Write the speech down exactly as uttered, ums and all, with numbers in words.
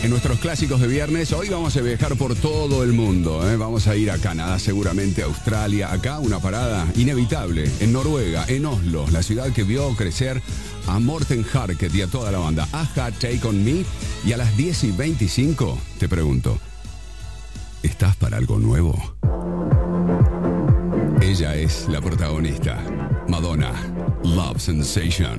En nuestros clásicos de viernes, hoy vamos a viajar por todo el mundo, ¿eh? Vamos a ir a Canadá, seguramente a Australia. Acá una parada inevitable, en Noruega, en Oslo, la ciudad que vio crecer a Morten Harket y a toda la banda. Aja, Take On Me. Y a las diez y veinticinco te pregunto, ¿estás para algo nuevo? Ella es la protagonista, Madonna, Love Sensation.